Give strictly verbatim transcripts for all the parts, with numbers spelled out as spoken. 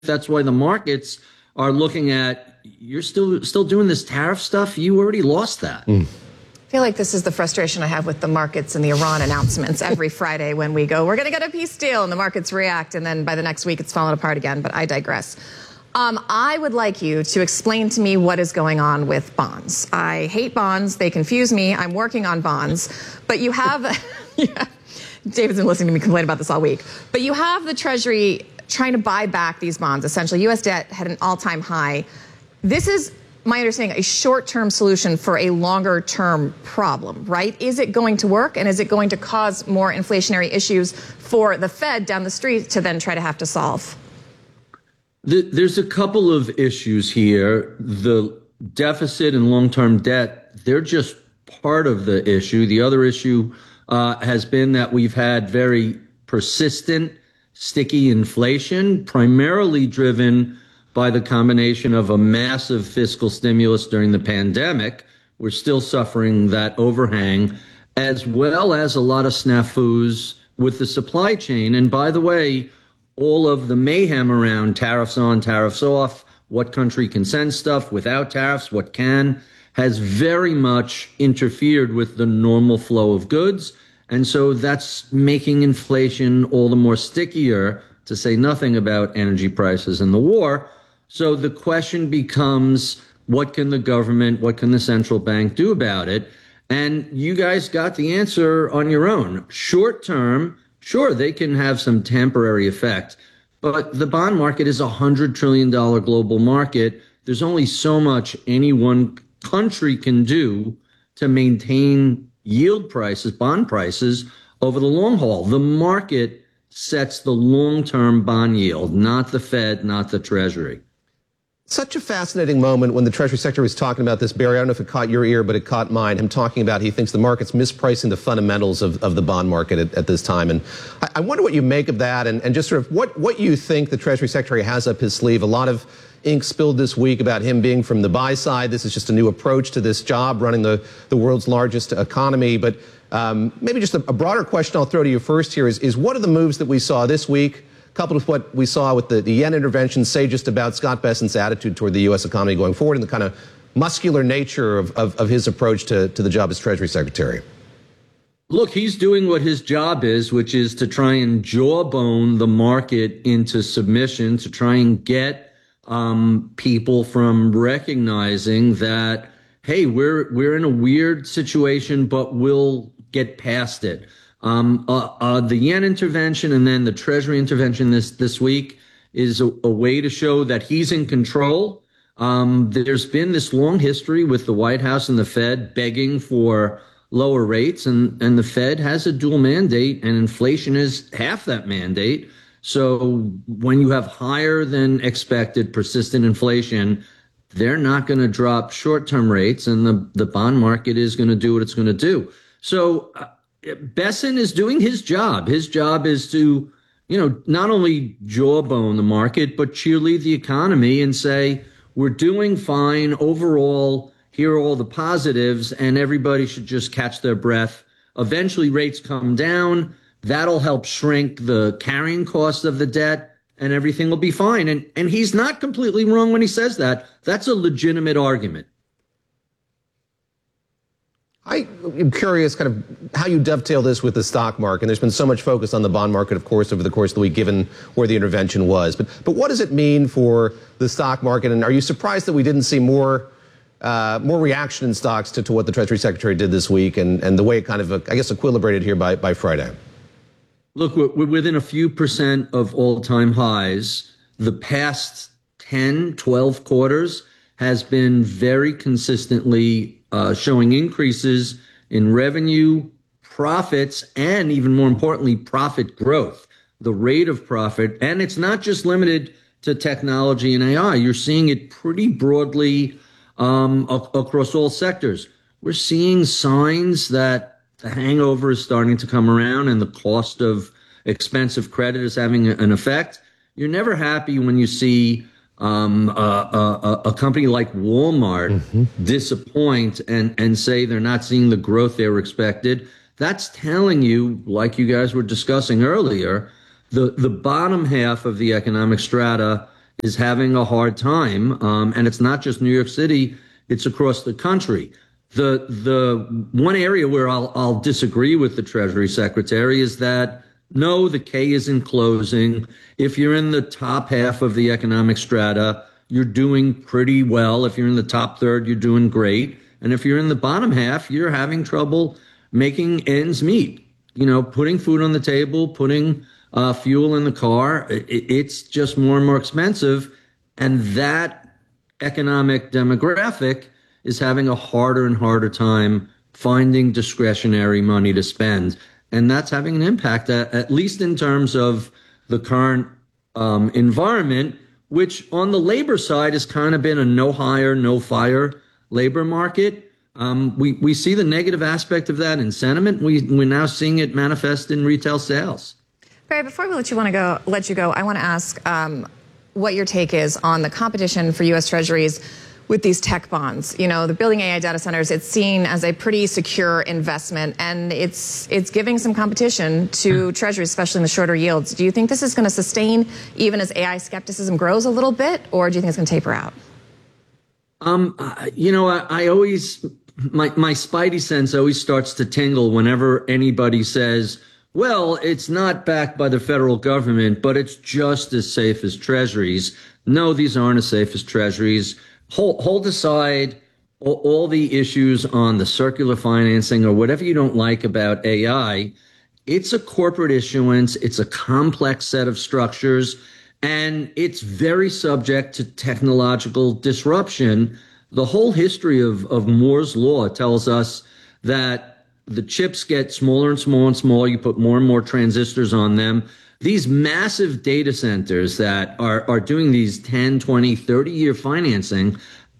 that's why the markets are looking at, you're still still doing this tariff stuff. You already lost that. Mm. I feel like this is the frustration I have with the markets and the Iran announcements every Friday when we go, we're going to get a peace deal, and the markets react, and then by the next week it's falling apart again. But I digress. Um, I would like you to explain to me what is going on with bonds. I hate bonds. They confuse me. I'm working on bonds. But you have, yeah, David's been listening to me complain about this all week. But you have the Treasury trying to buy back these bonds. Essentially, U S debt had an all-time high. This is, my understanding, a short-term solution for a longer-term problem, right? Is it going to work, and is it going to cause more inflationary issues for the Fed down the street to then try to have to solve? There's a couple of issues here. The deficit and long-term debt, they're just part of the issue. The other issue uh, has been that we've had very persistent, sticky inflation, primarily driven by the combination of a massive fiscal stimulus during the pandemic. We're still suffering that overhang, as well as a lot of snafus with the supply chain. And by the way, all of the mayhem around tariffs on, tariffs off, what country can send stuff without tariffs, what can, has very much interfered with the normal flow of goods. And so that's making inflation all the more stickier, to say nothing about energy prices and the war. So the question becomes, what can the government, what can the central bank do about it? And you guys got the answer on your own. Short term, sure, they can have some temporary effect, but the bond market is a one hundred trillion dollars global market. There's only so much any one country can do to maintain yield prices, bond prices, over the long haul. The market sets the long-term bond yield, not the Fed, not the Treasury. Such a fascinating moment when the Treasury Secretary was talking about this, Barry. I don't know if it caught your ear, but it caught mine. Him talking about he thinks the market's mispricing the fundamentals of, of the bond market at, at this time. And I, I wonder what you make of that, and, and just sort of what, what you think the Treasury Secretary has up his sleeve. A lot of ink spilled this week about him being from the buy side. This is just a new approach to this job, running the, the world's largest economy. But um, maybe just a, a broader question I'll throw to you first here is, is what are the moves that we saw this week, coupled with what we saw with the, the yen intervention, say just about Scott Bessent's attitude toward the U S economy going forward and the kind of muscular nature of, of, of his approach to, to the job as Treasury Secretary? Look, he's doing what his job is, which is to try and jawbone the market into submission, to try and get um, people from recognizing that, hey, we're we're in a weird situation, but we'll get past it. Um, uh, uh, the yen intervention and then the Treasury intervention this, this week is a, a way to show that he's in control. Um, there's been this long history with the White House and the Fed begging for lower rates, and, and the Fed has a dual mandate, and inflation is half that mandate. So when you have higher than expected persistent inflation, they're not going to drop short-term rates, and the, the bond market is going to do what it's going to do. So uh, Bessent is doing his job. His job is to, you know, not only jawbone the market, but cheerlead the economy and say, we're doing fine overall. Here are all the positives, and everybody should just catch their breath. Eventually rates come down. That'll help shrink the carrying cost of the debt, and everything will be fine. And, and he's not completely wrong when he says that. That's a legitimate argument. I am curious kind of how you dovetail this with the stock market. And there's been so much focus on the bond market, of course, over the course of the week, given where the intervention was. But but what does it mean for the stock market? And are you surprised that we didn't see more uh, more reaction in stocks to, to what the Treasury Secretary did this week and, and the way it kind of, uh, I guess, equilibrated here by, by Friday? Look, we're, we're within a few percent of all-time highs. The past ten, twelve quarters has been very consistently Uh, showing increases in revenue, profits, and even more importantly, profit growth, the rate of profit. And it's not just limited to technology and A I. You're seeing it pretty broadly um, ac- across all sectors. We're seeing signs that the hangover is starting to come around and the cost of expensive credit is having a, an effect. You're never happy when you see Um, uh, uh, a company like Walmart mm-hmm. disappoint and, and say they're not seeing the growth they were expected. That's telling you, like you guys were discussing earlier, the, the bottom half of the economic strata is having a hard time. Um, and it's not just New York City, it's across the country. The the one area where I'll, I'll disagree with the Treasury Secretary is that, no, the K isn't closing. If you're in the top half of the economic strata, you're doing pretty well. If you're in the top third, you're doing great. And if you're in the bottom half, you're having trouble making ends meet. You know, putting food on the table, putting uh, fuel in the car, it, it's just more and more expensive. And that economic demographic is having a harder and harder time finding discretionary money to spend. And that's having an impact, at, at least in terms of the current um, environment, which on the labor side has kind of been a no hire, no fire labor market. Um, we, we see the negative aspect of that in sentiment. We, we're now seeing it manifest in retail sales. Barry, before we let you want to go, let you go, I want to ask um, what your take is on the competition for U S Treasuries with these tech bonds. You know, the building A I data centers, it's seen as a pretty secure investment, and it's it's giving some competition to treasuries, especially in the shorter yields. Do you think this is going to sustain even as A I skepticism grows a little bit, or do you think it's going to taper out? Um, you know, I, I always, my, my spidey sense always starts to tingle whenever anybody says, well, it's not backed by the federal government, but it's just as safe as treasuries. No, these aren't as safe as treasuries. Hold, hold aside all, all the issues on the circular financing or whatever you don't like about A I. It's a corporate issuance. It's a complex set of structures, and it's very subject to technological disruption. The whole history of, of Moore's Law tells us that the chips get smaller and smaller and smaller. You put more and more transistors on them. These massive data centers that are, are doing these ten, twenty, thirty year financing,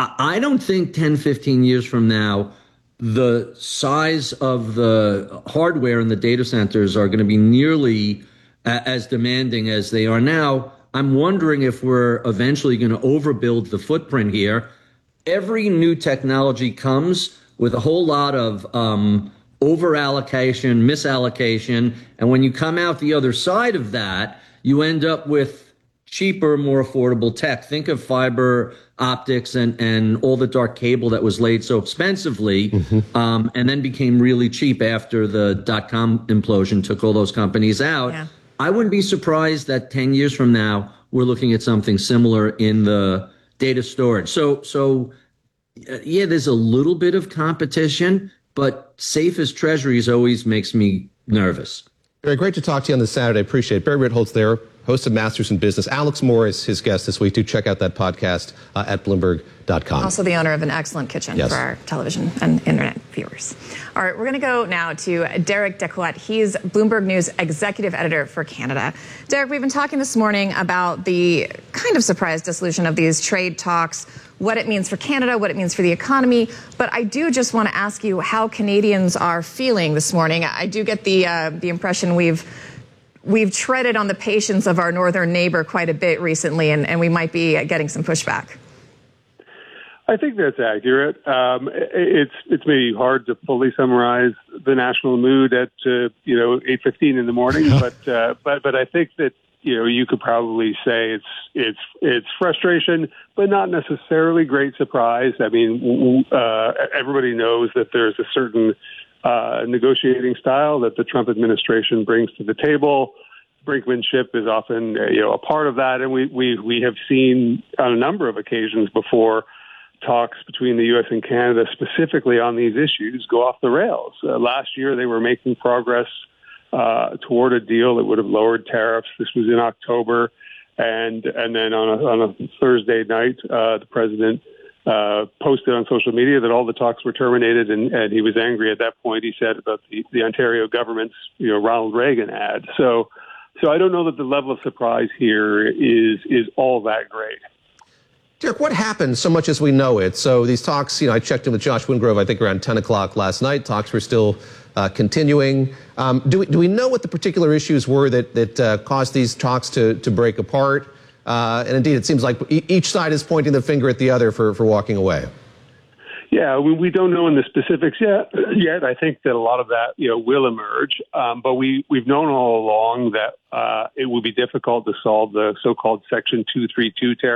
I don't think ten, fifteen years from now, the size of the hardware in the data centers are going to be nearly as demanding as they are now. I'm wondering if we're eventually going to overbuild the footprint here. Every new technology comes with a whole lot of um, over-allocation, misallocation, and when you come out the other side of that, you end up with cheaper, more affordable tech. Think of fiber optics and, and all the dark cable that was laid so expensively, mm-hmm. um, and then became really cheap after the dot-com implosion took all those companies out. Yeah. I wouldn't be surprised that ten years from now, we're looking at something similar in the data storage. So, so uh, yeah, there's a little bit of competition, but safe as treasuries always makes me nervous. Very great to talk to you on this Saturday. Appreciate it. Barry Ritholtz there, host of Masters in Business. Alex Moore is his guest this week. Do check out that podcast uh, at Bloomberg dot com. Also the owner of an excellent kitchen yes. for our television and internet viewers. All right, we're going to go now to Derek Decollette. He's Bloomberg News executive editor for Canada. Derek, we've been talking this morning about the kind of surprise dissolution of these trade talks, what it means for Canada, what it means for the economy. But I do just want to ask you how Canadians are feeling this morning. I do get the uh, the impression we've we've treaded on the patience of our northern neighbor quite a bit recently, and, and we might be getting some pushback. I think that's accurate. Um, it's it's maybe hard to fully summarize the national mood at uh, you know eight fifteen in the morning, but uh, but but I think that you know you could probably say it's it's it's frustration, but not necessarily great surprise. I mean, uh, everybody knows that there's a certain uh, negotiating style that the Trump administration brings to the table. Brinkmanship is often uh, you know a part of that, and we we we have seen on a number of occasions before talks between the U S and Canada specifically on these issues go off the rails. Uh, last year, they were making progress uh, toward a deal that would have lowered tariffs. This was in October. And and then on a, on a Thursday night, uh, the president uh, posted on social media that all the talks were terminated, and, and he was angry at that point, he said, about the, the Ontario government's you know, Ronald Reagan ad. So, so I don't know that the level of surprise here is is all that great. Derek, what happened so much as we know it? So these talks, you know, I checked in with Josh Wingrove, I think around ten o'clock last night. Talks were still uh, continuing. Um, do, we, do we know what the particular issues were that, that uh, caused these talks to, to break apart? Uh, and indeed, it seems like e- each side is pointing the finger at the other for, for walking away. Yeah, we, we don't know in the specifics yet. Yet, I think that a lot of that, you know, will emerge. Um, but we we've known all along that uh, it will be difficult to solve the so-called Section two thirty-two tariff.